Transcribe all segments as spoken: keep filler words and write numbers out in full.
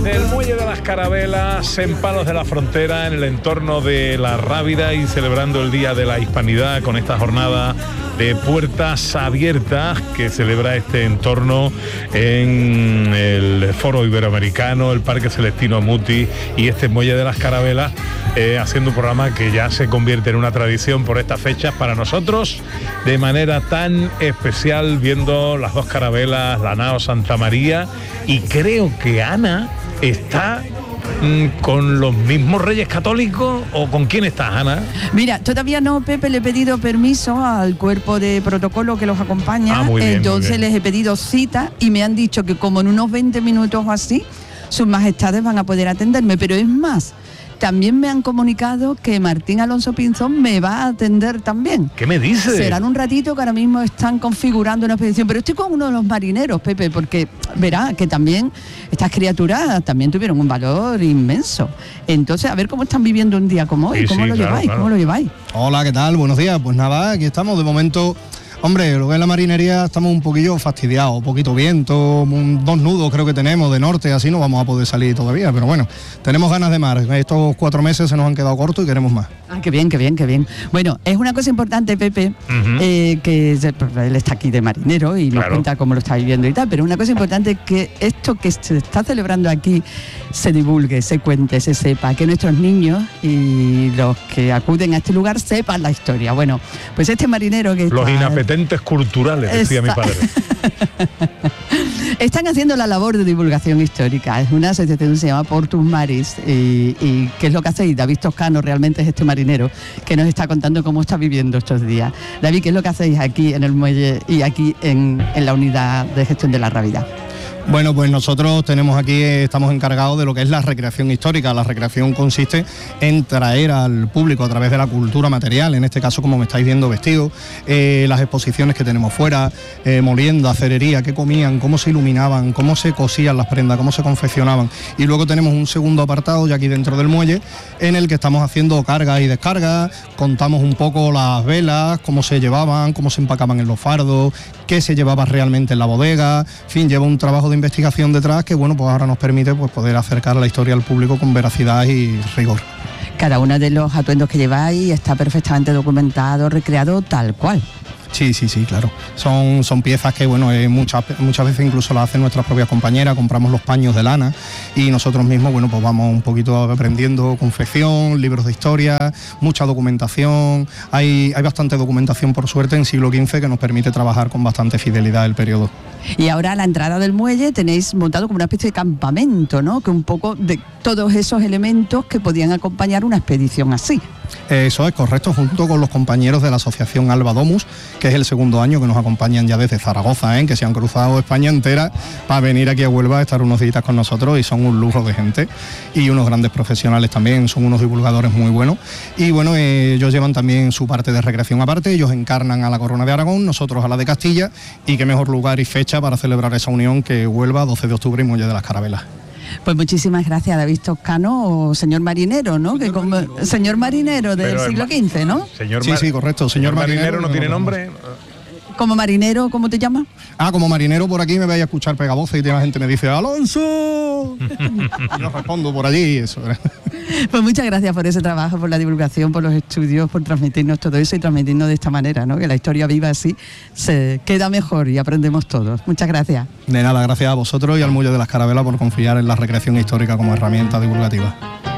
Del Muelle de las Carabelas, en Palos de la Frontera, en el entorno de La Rábida, y celebrando el Día de la Hispanidad con esta jornada de puertas abiertas que celebra este entorno en el Foro Iberoamericano, el Parque Celestino Mutis y este Muelle de las Carabelas, eh, haciendo un programa que ya se convierte en una tradición por estas fechas para nosotros, de manera tan especial, viendo las dos carabelas, la nao Santa María, y creo que Ana está mm, con los mismos Reyes Católicos, ¿o con quién estás, Ana? Mira, todavía no, Pepe, le he pedido permiso al cuerpo de protocolo que los acompaña. Ah, muy bien, entonces muy bien. les he pedido cita y me han dicho que como en unos veinte minutos o así, sus majestades van a poder atenderme, pero es más, también me han comunicado que Martín Alonso Pinzón me va a atender también. ¿Qué me dices? Serán un ratito, que ahora mismo están configurando una expedición, pero estoy con uno de los marineros, Pepe, porque verá que también estas criaturas también tuvieron un valor inmenso. Entonces, a ver cómo están viviendo un día como hoy, Sí, cómo sí, lo claro, lleváis, claro. cómo lo lleváis. Hola, ¿qué tal? Buenos días. Pues nada, aquí estamos. De momento, hombre, lo que es la marinería, estamos un poquillo fastidiados, un poquito viento, un- dos nudos creo que tenemos de norte, así no vamos a poder salir todavía, pero bueno, tenemos ganas de mar. Estos cuatro meses se nos han quedado cortos y queremos más. Ah, qué bien, qué bien, qué bien. Bueno, es una cosa importante, Pepe, Ujú. eh, que se- pues, él está aquí de marinero y nos Claro. cuenta cómo lo está viviendo y tal, pero una cosa importante es que esto que se está celebrando aquí se divulgue, se cuente, se sepa, que nuestros niños y los que acuden a este lugar sepan la historia. Bueno, pues este marinero que Los está- inapetentes culturales, decía mi Esa- padre. Están haciendo la labor de divulgación histórica. Es una asociación que se llama Portus Maris y, y ¿qué es lo que hacéis? David Toscano realmente es este marinero que nos está contando cómo está viviendo estos días. David, ¿qué es lo que hacéis aquí en el muelle y aquí en, en la unidad de gestión de la Rábida? Bueno, pues nosotros tenemos aquí, eh, estamos encargados de lo que es la recreación histórica. La recreación consiste en traer al público a través de la cultura material, en este caso como me estáis viendo vestidos, eh, las exposiciones que tenemos fuera, eh, molienda, cerería, qué comían, cómo se iluminaban, cómo se cosían las prendas, cómo se confeccionaban. Y luego tenemos un segundo apartado ya aquí dentro del muelle, en el que estamos haciendo cargas y descargas, contamos un poco las velas, cómo se llevaban, cómo se empacaban en los fardos, qué se llevaba realmente en la bodega, en fin, lleva un trabajo de investigación detrás que, bueno, pues ahora nos permite pues, poder acercar la historia al público con veracidad y rigor. Cada uno de los atuendos que lleváis está perfectamente documentado, recreado tal cual. Sí, sí, sí, claro. Son, son piezas que, bueno, eh, muchas, muchas veces incluso las hacen nuestras propias compañeras, compramos los paños de lana y nosotros mismos, bueno, pues vamos un poquito aprendiendo confección, libros de historia, mucha documentación. Hay, hay bastante documentación, por suerte, en siglo quince que nos permite trabajar con bastante fidelidad el periodo. Y ahora a la entrada del muelle tenéis montado como una especie de campamento, ¿no? Que un poco de todos esos elementos que podían acompañar una expedición así. Eso es correcto, junto con los compañeros de la asociación Alba Domus, que es el segundo año que nos acompañan ya desde Zaragoza, ¿eh? Que se han cruzado España entera para venir aquí a Huelva a estar unos días con nosotros, y son un lujo de gente y unos grandes profesionales también, son unos divulgadores muy buenos. Y bueno, eh, ellos llevan también su parte de recreación aparte, ellos encarnan a la Corona de Aragón, nosotros a la de Castilla, y qué mejor lugar y fecha para celebrar esa unión que Huelva, doce de octubre y Muelle de las Carabelas. Pues muchísimas gracias, David Toscano, o señor marinero, ¿no? Que como, señor marinero del Pero, siglo quince, ¿no? Señor Sí, Mar- sí, correcto, señor marinero, marinero, no que tiene lo nombre. Como marinero, ¿cómo te llamas? Ah, como marinero por aquí me vais a escuchar pegavoces y la gente me dice ¡Alonso! Y yo respondo por allí, eso. Pues muchas gracias por ese trabajo, por la divulgación, por los estudios, por transmitirnos todo eso y transmitirnos de esta manera, ¿no? Que la historia viva así se queda mejor y aprendemos todos. Muchas gracias. De nada, gracias a vosotros y al Muelle de las Carabelas por confiar en la recreación histórica como herramienta divulgativa.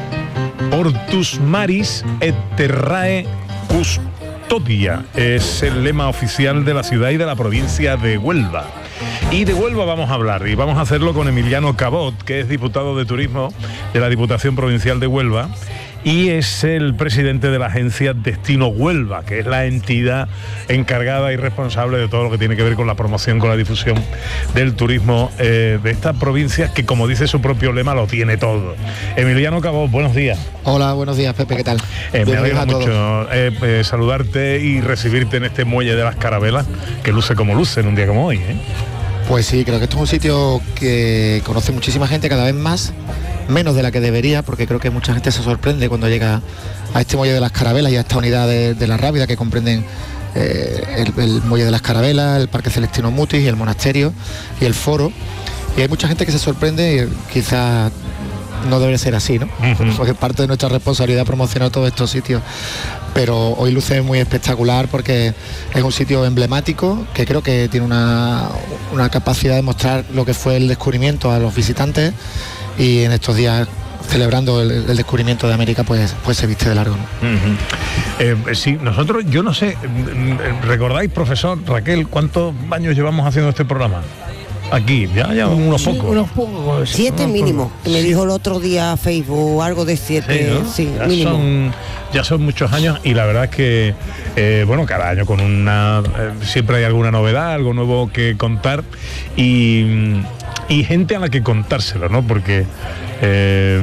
Portus Maris et Terrae Custodia es el lema oficial de la ciudad y de la provincia de Huelva. Y de Huelva vamos a hablar, y vamos a hacerlo con Emiliano Cabot, que es diputado de Turismo de la Diputación Provincial de Huelva y es el presidente de la agencia Destino Huelva, que es la entidad encargada y responsable de todo lo que tiene que ver con la promoción, con la difusión del turismo eh, de esta provincia, que, como dice su propio lema, lo tiene todo. Emiliano Cabot, buenos días. Hola, buenos días, Pepe, ¿qué tal? Eh, me Bienvenidos alegra a todos. mucho eh, eh, saludarte y recibirte en este Muelle de las Carabelas, que luce como luce en un día como hoy, ¿eh? Pues sí, creo que esto es un sitio que conoce muchísima gente, cada vez más, menos de la que debería, porque creo que mucha gente se sorprende cuando llega a este Muelle de las Carabelas y a esta unidad de, de la Rábida, que comprenden eh, el, el Muelle de las Carabelas, el Parque Celestino Mutis y el monasterio y el foro. Y hay mucha gente que se sorprende, quizás no debe ser así, ¿no? Uh-huh. Porque es parte de nuestra responsabilidad promocionar todos estos sitios. Pero hoy luce muy espectacular porque es un sitio emblemático que creo que tiene una, una capacidad de mostrar lo que fue el descubrimiento a los visitantes, y en estos días, celebrando el, el descubrimiento de América, pues, pues se viste de largo, ¿no? Uh-huh. eh, sí, nosotros, yo no sé, ¿recordáis, profesor Raquel, cuántos años llevamos haciendo este programa? Aquí, ya, ya unos sí, pocos. Unos pocos. Siete unos mínimo. pocos. Me dijo el otro día Facebook algo de siete, sí, ¿no? sí, ya mínimo. Son, ya son muchos años, y la verdad es que, eh, bueno, cada año con una, eh, siempre hay alguna novedad, algo nuevo que contar, y, y gente a la que contárselo, ¿no? Porque eh,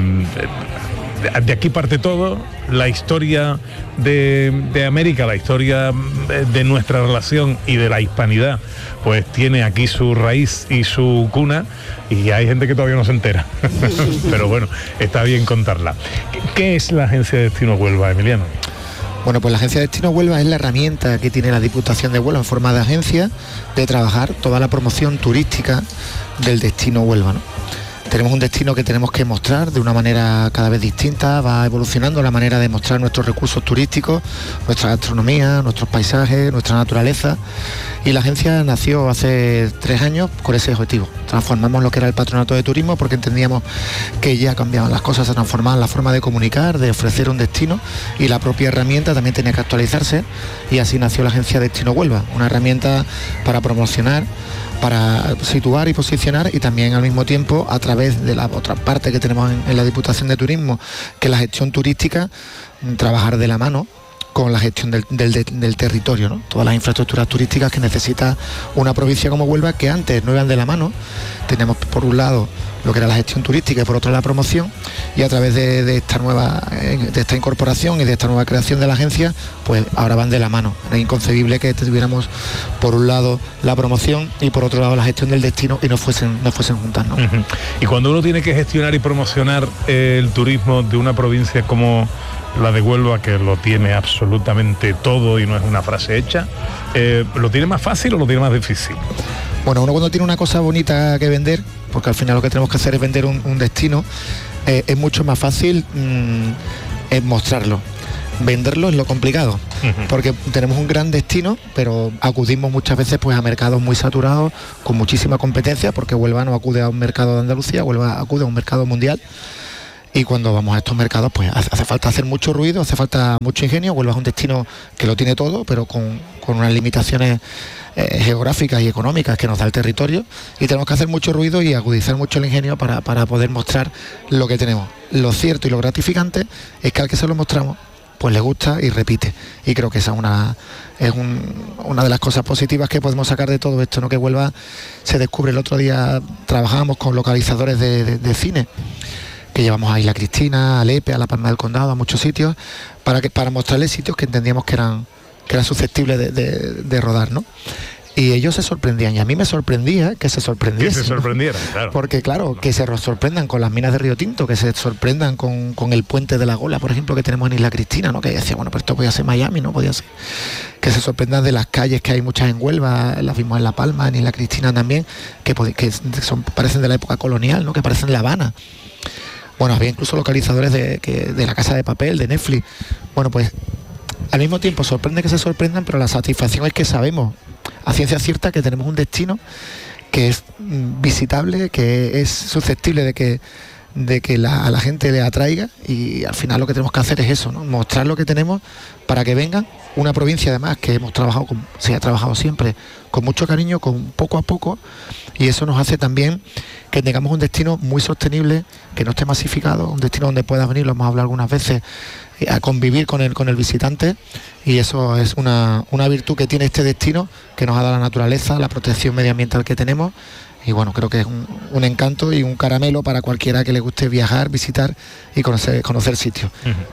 de aquí parte todo, la historia de, de América, la historia de nuestra relación y de la hispanidad, pues tiene aquí su raíz y su cuna, y hay gente que todavía no se entera. Pero bueno, está bien contarla. ¿Qué es la Agencia de Destino Huelva, Emiliano? Bueno, pues la Agencia de Destino Huelva es la herramienta que tiene la Diputación de Huelva en forma de agencia de trabajar toda la promoción turística del destino Huelva, ¿no? Tenemos un destino que tenemos que mostrar de una manera cada vez distinta, va evolucionando la manera de mostrar nuestros recursos turísticos, nuestra gastronomía, nuestros paisajes, nuestra naturaleza, y la agencia nació hace tres años con ese objetivo. Transformamos lo que era el patronato de turismo porque entendíamos que ya cambiaban las cosas, se transformaban la forma de comunicar, de ofrecer un destino, y la propia herramienta también tenía que actualizarse, y así nació la Agencia de Destino Huelva, una herramienta para promocionar, para situar y posicionar, y también al mismo tiempo, a través de la otra parte que tenemos en, en la Diputación de Turismo, que es la gestión turística, trabajar de la mano con la gestión del, del, del territorio, ¿no? Todas las infraestructuras turísticas que necesita una provincia como Huelva, que antes no iban de la mano. Tenemos por un lado lo que era la gestión turística y por otro la promoción, y a través de, de esta nueva de esta incorporación y de esta nueva creación de la agencia, pues ahora van de la mano. Es inconcebible que tuviéramos por un lado la promoción y por otro lado la gestión del destino y no fuesen no fuesen juntas, ¿no? Uh-huh. Y cuando uno tiene que gestionar y promocionar eh, el turismo de una provincia como la de Huelva, que lo tiene absolutamente todo y no es una frase hecha, eh, ¿lo tiene más fácil o lo tiene más difícil? Bueno, uno cuando tiene una cosa bonita que vender, porque al final lo que tenemos que hacer es vender un, un destino, eh, es mucho más fácil mmm, es mostrarlo. Venderlo es lo complicado, uh-huh. porque tenemos un gran destino, pero acudimos muchas veces pues a mercados muy saturados, con muchísima competencia, porque Huelva no acude a un mercado de Andalucía, Huelva acude a un mercado mundial. Y cuando vamos a estos mercados, pues hace falta hacer mucho ruido, hace falta mucho ingenio. Huelva es un destino que lo tiene todo, pero con, con unas limitaciones eh, geográficas y económicas que nos da el territorio, y tenemos que hacer mucho ruido y agudizar mucho el ingenio para, para poder mostrar lo que tenemos. Lo cierto y lo gratificante es que al que se lo mostramos, pues le gusta y repite. Y creo que esa es una, es un, una de las cosas positivas que podemos sacar de todo esto, ¿no? Que Huelva se descubre. El otro día trabajábamos con localizadores de, de, de cine, que llevamos a Isla Cristina, a Lepe, a La Palma del Condado, a muchos sitios, para que para mostrarles sitios que entendíamos que eran, que eran susceptibles de, de, de rodar, ¿no? Y ellos se sorprendían, y a mí me sorprendía que se sorprendiesen. Que se sorprendieran, ¿no? claro. Porque claro, que se sorprendan con las minas de Río Tinto, que se sorprendan con, con el puente de la Gola, por ejemplo, que tenemos en Isla Cristina, ¿no? Que decía, bueno, pero esto podía ser Miami, ¿no? Podía ser. Que se sorprendan de las calles, que hay muchas en Huelva, las vimos en La Palma, en Isla Cristina también, que, que son, parecen de la época colonial, ¿no? Que parecen La Habana. Bueno, había incluso localizadores de, que, de La Casa de Papel, de Netflix. Bueno, pues al mismo tiempo sorprende que se sorprendan, pero la satisfacción es que sabemos a ciencia cierta que tenemos un destino que es visitable, que es susceptible de que, de que la, a la gente le atraiga, y al final lo que tenemos que hacer es eso, ¿no? Mostrar lo que tenemos para que vengan. Una provincia además que hemos trabajado, con, se ha trabajado siempre con mucho cariño, con poco a poco, y eso nos hace también que tengamos un destino muy sostenible, que no esté masificado, un destino donde puedas venir, lo hemos hablado algunas veces, a convivir con el, con el visitante, y eso es una, una virtud que tiene este destino, que nos ha dado la naturaleza, la protección medioambiental que tenemos, y bueno, creo que es un, un encanto y un caramelo para cualquiera que le guste viajar, visitar y conocer, conocer sitios.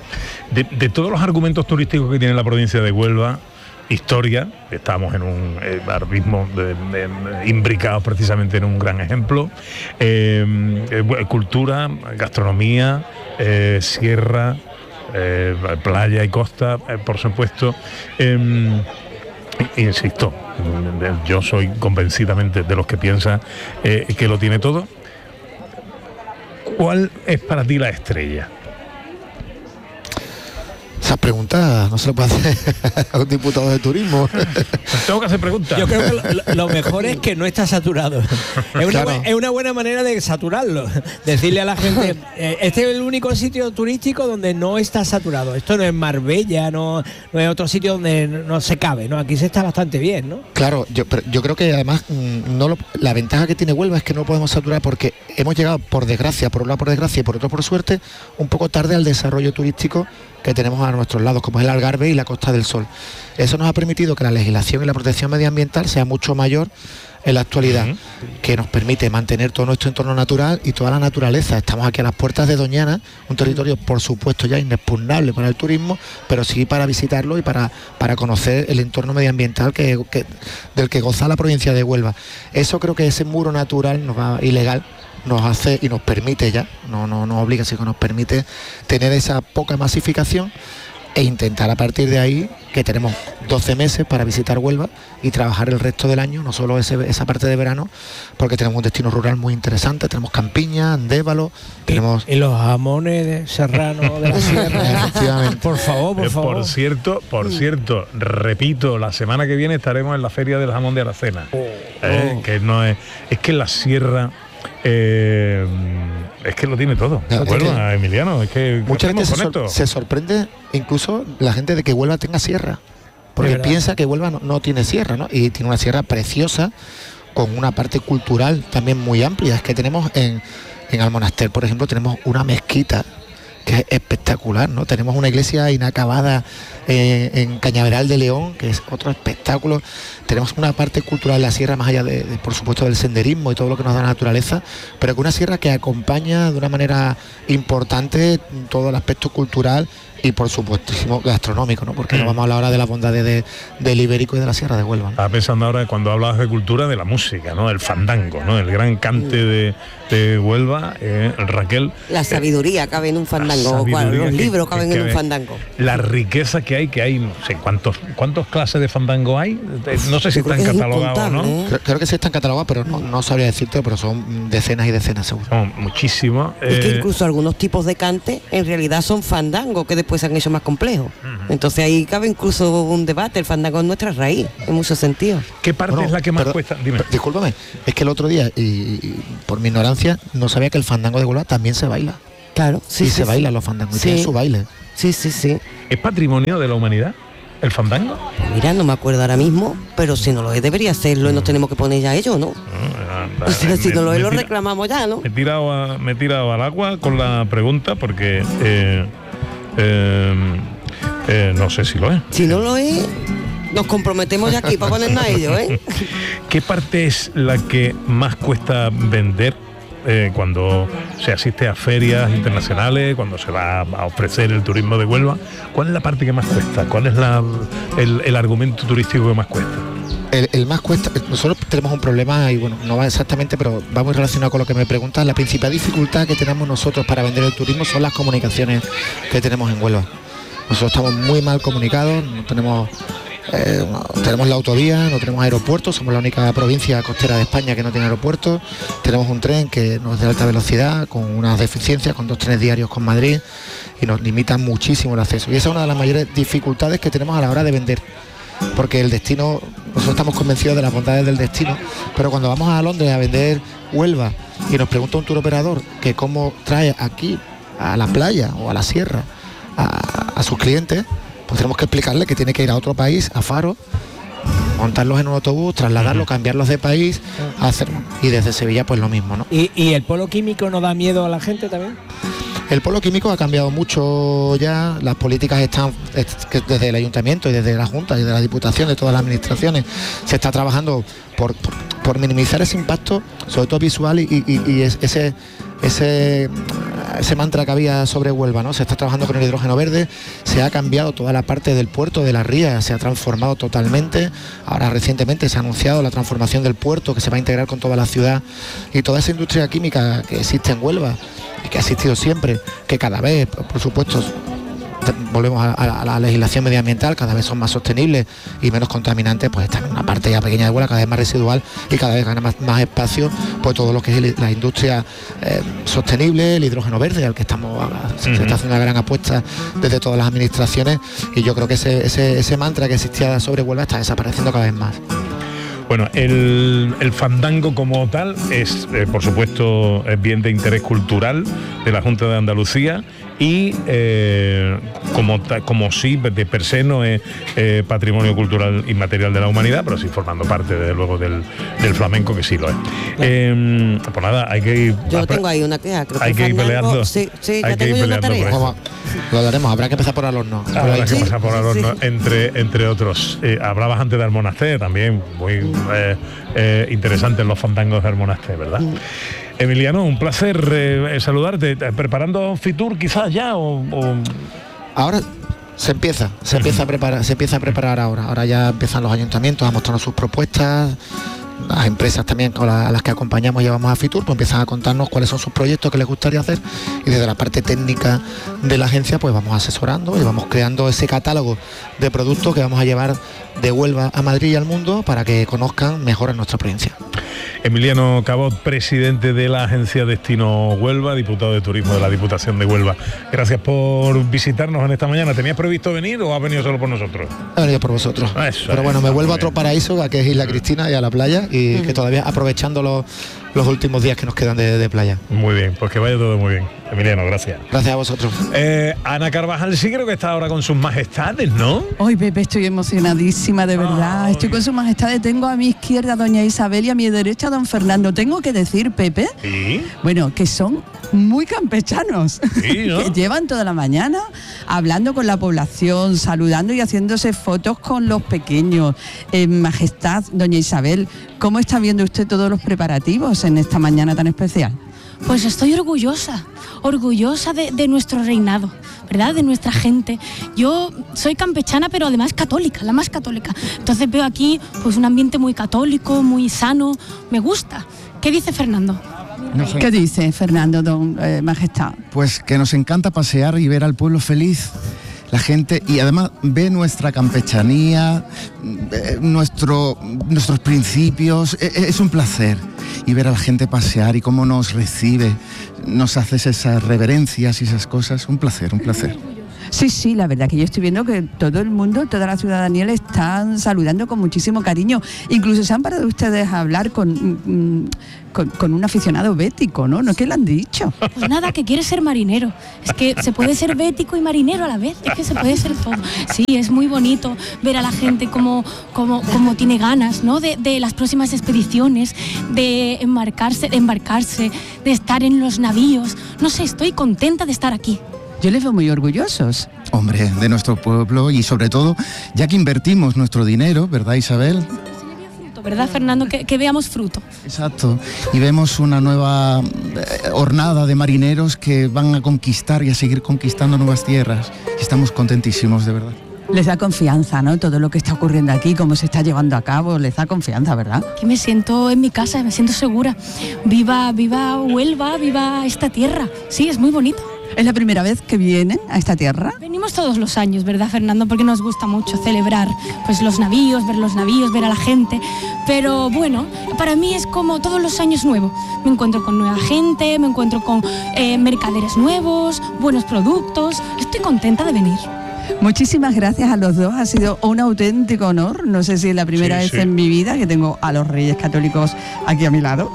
De, de todos los argumentos turísticos que tiene la provincia de Huelva, historia, estamos en un eh, ahora mismo de, de, de, imbricados precisamente en un gran ejemplo, eh, eh, cultura, gastronomía, eh, sierra, eh, playa y costa, eh, por supuesto. Eh, insisto, yo soy convencidamente de los que piensan eh, que lo tiene todo. ¿Cuál es para ti la estrella? Esas preguntas no se lo puede hacer a un diputado de turismo. Tengo que hacer preguntas. Yo creo que lo, lo mejor es que no está saturado. Es una, Claro. bu- es una buena manera de saturarlo. Decirle a la gente, eh, este es el único sitio turístico donde no está saturado. Esto no es Marbella, no, no es otro sitio donde no, no se cabe, ¿no? Aquí se está bastante bien, ¿no? Claro, yo, pero yo creo que además mm, no lo- la ventaja que tiene Huelva es que no podemos saturar porque hemos llegado, por desgracia, por un lado por desgracia y por otro por suerte, un poco tarde al desarrollo turístico que tenemos a nuestros lados, como es el Algarve y la Costa del Sol. Eso nos ha permitido que la legislación y la protección medioambiental sea mucho mayor en la actualidad, Ujú. que nos permite mantener todo nuestro entorno natural y toda la naturaleza. Estamos aquí a las puertas de Doñana, un territorio por supuesto ya inexpugnable para el turismo, pero sí para visitarlo y para, para conocer el entorno medioambiental que, que- del que goza la provincia de Huelva. Eso creo que ese muro natural nos va, ilegal nos hace y nos permite ya, no, no nos obliga, sino que nos permite tener esa poca masificación e intentar a partir de ahí, que tenemos doce meses para visitar Huelva y trabajar el resto del año, no solo ese- esa parte de verano, porque tenemos un destino rural muy interesante, tenemos Campiña, Andévalo, tenemos... Y los jamones de serrano de la sierra. Efectivamente. Por favor, por Eh, favor. por cierto, por cierto, repito, la semana que viene estaremos en la Feria del Jamón de Aracena. Eh, oh. que no es. Es que la sierra. eh, es que lo tiene todo. ¿De Lo acuerdo, tiene. Emiliano? Es que Mucha gente se, con sor- esto. se sorprende, incluso la gente de que Huelva tenga sierra, porque De verdad. piensa que Huelva no, no tiene sierra, ¿no? Y tiene una sierra preciosa, con una parte cultural también muy amplia. Es que tenemos en, en Almonaster, por ejemplo, tenemos una mezquita que es espectacular, ¿no? Tenemos una iglesia inacabada eh, en Cañaveral de León, que es otro espectáculo. Tenemos una parte cultural de la sierra, más allá de, de, por supuesto, del senderismo y todo lo que nos da la naturaleza, pero que una sierra que acompaña de una manera importante todo el aspecto cultural y, por supuestísimo, gastronómico, ¿no? Porque no vamos a hablar ahora de las bondades de, del Ibérico y de la Sierra de Huelva, ¿no? Estaba pensando ahora cuando hablabas de cultura, de la música, ¿no? El fandango, ¿no? El gran cante de, de Huelva, eh, Raquel. La sabiduría cabe en un fandango, o cual- sabiduría los que- libros caben que- en un que- fandango. La riqueza que hay, que hay, no sé, ¿cuántos, cuántos clases de fandango hay? Eh, No sé si Yo creo están que es catalogados o no. incontable, ¿eh? Creo, creo que sí están catalogados, pero no, no sabría decirte, pero son decenas y decenas seguro. Son muchísimos. Es que eh, incluso algunos tipos de cante en realidad son fandangos que después se han hecho más complejos. Entonces ahí cabe incluso un debate. El fandango es nuestra raíz, en muchos sentidos. ¿Qué parte Bueno, es la que más pero- cuesta? Dime. pero, discúlpame, es que el otro día, y, y por mi ignorancia, no sabía que el fandango de Huelva también se baila. Claro, sí, y sí, se sí. bailan los fandangos, y Sí. tienen su baile. Sí, sí, sí. ¿Es patrimonio de la humanidad el fandango? Mira, no me acuerdo ahora mismo, pero si no lo es, debería hacerlo y nos tenemos que poner ya ello, ¿no? Ah, anda, O sea, si me- no lo es, me lo tira- reclamamos ya, ¿no? Me he tirado, a- me he tirado al agua con la pregunta porque eh, eh, eh, no sé si lo es. Si no lo es, nos comprometemos ya aquí para ponernos a ello, ¿eh? ¿Qué parte es la que más cuesta vender eh, cuando se asiste a ferias internacionales, cuando se va a ofrecer el turismo de Huelva? ¿Cuál es la parte que más cuesta? ¿Cuál es la, el, el argumento turístico que más cuesta? El, el más cuesta, nosotros tenemos un problema y bueno, no va exactamente, pero va muy relacionado con lo que me preguntas. La principal dificultad que tenemos nosotros para vender el turismo son las comunicaciones que tenemos en Huelva. Nosotros estamos muy mal comunicados, no tenemos, eh, no tenemos la autovía, no tenemos aeropuertos, somos la única provincia costera de España que no tiene aeropuerto. Tenemos un tren que no es de alta velocidad, con unas deficiencias, con dos trenes diarios con Madrid y nos limitan muchísimo el acceso. Y esa es una de las mayores dificultades que tenemos a la hora de vender. Porque el destino, nosotros estamos convencidos de las bondades del destino, pero cuando vamos a Londres a vender Huelva y nos pregunta un tour operador que cómo trae aquí a la playa o a la sierra a, a sus clientes, pues tenemos que explicarle que tiene que ir a otro país, a Faro, montarlos en un autobús, trasladarlos, cambiarlos de país, hacer, y desde Sevilla pues lo mismo, ¿no? ¿Y, y el polo químico no da miedo a la gente también? El polo químico ha cambiado mucho ya, las políticas están es que desde el ayuntamiento y desde la Junta y desde la Diputación, de todas las administraciones, se está trabajando por, por, por minimizar ese impacto, sobre todo visual y, y, y es- ese, ese, ese mantra que había sobre Huelva, ¿no? Se está trabajando con el hidrógeno verde, se ha cambiado toda la parte del puerto de la ría, se ha transformado totalmente. Ahora recientemente se ha anunciado la transformación del puerto que se va a integrar con toda la ciudad y toda esa industria química que existe en Huelva y que ha existido siempre, que cada vez, por supuesto, volvemos a, a, a la legislación medioambiental, cada vez son más sostenibles y menos contaminantes, pues está en una parte ya pequeña de Huelva, cada vez más residual y cada vez gana más, más espacio pues todo lo que es la industria eh, sostenible, el hidrógeno verde, al que estamos se, uh-huh. se está haciendo una gran apuesta desde todas las administraciones, y yo creo que ese, ese, ese mantra que existía sobre Huelva está desapareciendo cada vez más. Bueno, el, el fandango como tal es, eh, por supuesto, es bien de interés cultural de la Junta de Andalucía y eh, como, como sí, de per se no es eh, patrimonio cultural inmaterial de la humanidad, pero sí formando parte, desde luego, del, del flamenco, que sí lo es. Eh, pues nada, hay que ir... Yo tengo ahí una queja, creo que hay que ir peleando. Sí, sí, hay ya que tengo ir yo una peleando tarea. por eso. Lo daremos, habrá que empezar por Alorno. Habrá que Sí, pasar por Alorno, sí. entre, entre otros. Eh, hablabas antes de Almonaster, también muy eh, eh, interesantes los fandangos de Almonaster, ¿verdad? Mm. Emiliano, un placer eh, saludarte. ¿Preparando Fitur quizás ya o...? o... Ahora se empieza, se empieza a preparar, se empieza a preparar ahora. Ahora ya empiezan los ayuntamientos a mostrarnos sus propuestas. Las empresas también con la, a las que acompañamos y llevamos a Fitur, pues empiezan a contarnos cuáles son sus proyectos que les gustaría hacer, y desde la parte técnica de la agencia pues vamos asesorando y vamos creando ese catálogo de productos que vamos a llevar de Huelva a Madrid y al mundo para que conozcan mejor a nuestra provincia. Emiliano Cabot, presidente de la agencia Destino Huelva, diputado de Turismo de la Diputación de Huelva. Gracias por visitarnos en esta mañana. ¿Tenías previsto venir o has venido solo por nosotros? He venido por vosotros. Eso Pero es, bueno, me vuelvo a bien. otro paraíso, que es Isla Cristina y a la playa, y uh-huh. que todavía aprovechando los, los últimos días que nos quedan de, de playa. Muy bien, pues que vaya todo muy bien. Emiliano, gracias. Gracias a vosotros. Eh, Ana Carvajal sí creo que está ahora con sus majestades, ¿no? Hoy, Pepe, estoy emocionadísima, de verdad. Ay. Estoy con sus majestades. Tengo a mi izquierda a doña Isabel y a mi derecha a don Fernando. Tengo que decir, Pepe, ¿Sí? bueno, que son muy campechanos. Sí, ¿no? Que llevan toda la mañana hablando con la población, saludando y haciéndose fotos con los pequeños. Eh, Majestad, doña Isabel, ¿cómo está viendo usted todos los preparativos en esta mañana tan especial? Pues estoy orgullosa, orgullosa de, de nuestro reinado, ¿verdad? De nuestra gente. Yo soy campechana, pero además católica, la más católica. Entonces veo aquí pues un ambiente muy católico, muy sano. Me gusta. ¿Qué dice Fernando? No sé. ¿Qué dice Fernando, don eh, Majestad? Pues que nos encanta pasear y ver al pueblo feliz. La gente, y además ve nuestra campechanía, eh, nuestro, nuestros principios. Eh, es un placer. Y ver a la gente pasear y cómo nos recibe, nos haces esas reverencias y esas cosas. Un placer, un placer. Sí, sí, la verdad que yo estoy viendo que todo el mundo, toda la ciudadanía le están saludando con muchísimo cariño. Incluso se han parado ustedes a hablar con, con, con un aficionado bético, ¿no? ¿No? ¿Qué le han dicho? Pues nada, que quiere ser marinero. Es que se puede ser bético y marinero a la vez. Es que se puede ser todo. Sí, es muy bonito ver a la gente como, como, como tiene ganas, ¿no? De, de las próximas expediciones, de embarcarse, de embarcarse, de estar en los navíos. No sé, estoy contenta de estar aquí. Yo les veo muy orgullosos. Hombre, de nuestro pueblo y sobre todo, ya que invertimos nuestro dinero, ¿verdad, Isabel? ¿Verdad, Fernando? Que, que veamos fruto. Exacto. Y vemos una nueva eh, hornada de marineros que van a conquistar y a seguir conquistando nuevas tierras. Y estamos contentísimos, de verdad. Les da confianza, ¿no? Todo lo que está ocurriendo aquí, cómo se está llevando a cabo, les da confianza, ¿verdad? Aquí me siento en mi casa, me siento segura. Viva, viva Huelva, viva esta tierra. Sí, es muy bonito. ¿Es la primera vez que vienen a esta tierra? Venimos todos los años, ¿verdad, Fernando? Porque nos gusta mucho celebrar pues los navíos, ver los navíos, ver a la gente. Pero bueno, para mí es como todos los años nuevo. Me encuentro con nueva gente, me encuentro con eh, mercaderes nuevos, buenos productos. Estoy contenta de venir. Muchísimas gracias a los dos, ha sido un auténtico honor. No sé si es la primera Sí, vez sí. en mi vida que tengo a los Reyes Católicos aquí a mi lado.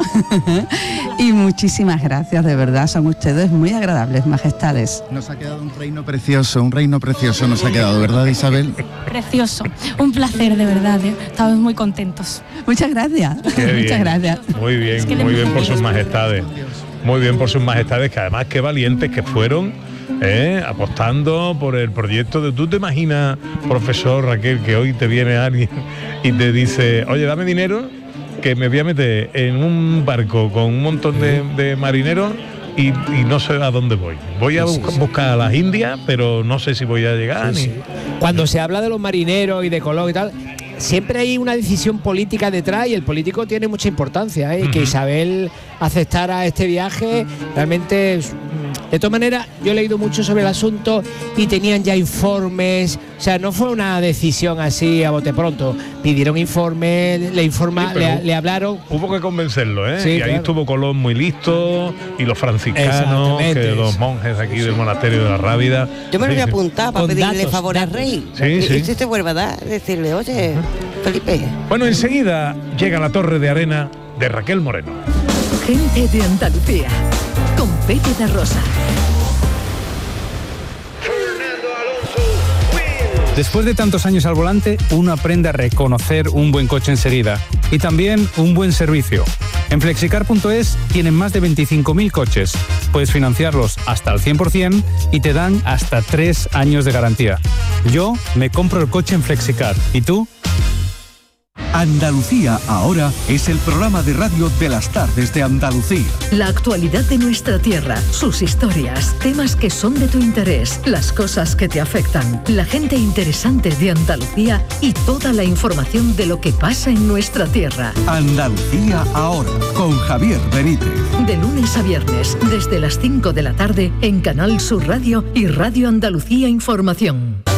Y muchísimas gracias, de verdad, son ustedes muy agradables, majestades. Nos ha quedado un reino precioso, un reino precioso nos ha quedado, ¿verdad, Isabel? Precioso, un placer de verdad, ¿eh? Estamos muy contentos. Muchas gracias, Qué bien. muchas gracias. Muy bien, Es que de muy bien por mujeres. sus majestades. Muy bien por sus majestades, que además qué valientes que fueron, ¿eh? Apostando por el proyecto de... ¿Tú te imaginas, profesor Raquel, que hoy te viene alguien y te dice, oye, dame dinero, que me voy a meter en un barco con un montón de, de marineros y, y no sé a dónde voy? Voy a Sí, sí, buscar, sí. buscar a las Indias, pero no sé si voy a llegar. Sí, ni... sí. Cuando se habla de los marineros y de Colón y tal, siempre hay una decisión política detrás y el político tiene mucha importancia, ¿eh? Y que Ujú. Isabel aceptara este viaje realmente es, De todas maneras, yo he leído mucho sobre el asunto y tenían ya informes, o sea, no fue una decisión así a bote pronto. Pidieron informes, le informa, Sí, le, le hablaron. Hubo que convencerlo, ¿eh? Sí, y ahí claro. estuvo Colón muy listo, y los franciscanos, Exactamente. que los monjes aquí del monasterio de la Rábida. Yo me lo Sí, voy a sí. apuntar para Con pedirle datos, favor al datos. rey. Sí, y, sí. y si te vuelve a dar, decirle, oye, Felipe. Bueno, enseguida llega la torre de arena de Raquel Moreno. Gente de Andalucía, con Pepe da Rosa. Después de tantos años al volante, uno aprende a reconocer un buen coche enseguida y también un buen servicio. En flexicar punto es tienen más de veinticinco mil coches. Puedes financiarlos hasta el cien por ciento y te dan hasta tres años de garantía. Yo me compro el coche en Flexicar. ¿Y tú? Andalucía ahora es el programa de radio de las tardes de Andalucía. La actualidad de nuestra tierra, sus historias, temas que son de tu interés, las cosas que te afectan, la gente interesante de Andalucía y toda la información de lo que pasa en nuestra tierra. Andalucía ahora, con Javier Benítez. De lunes a viernes, desde las cinco de la tarde, en Canal Sur Radio y Radio Andalucía Información.